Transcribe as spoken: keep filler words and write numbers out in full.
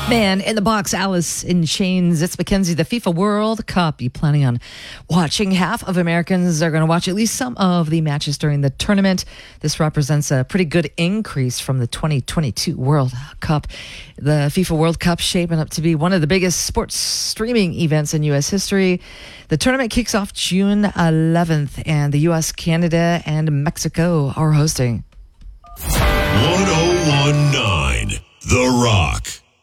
Man in the Box, Alice in Chains. It's Mackenzie. The FIFA World Cup. You planning on watching? Half of Americans are going to watch at least some of the matches during the tournament. This represents a pretty good increase from the twenty twenty-two World Cup. The FIFA World Cup shaping up to be one of the biggest sports streaming events in U S history. The tournament kicks off June eleventh, and the U S, Canada, and Mexico are hosting. ten nineteen The Rock.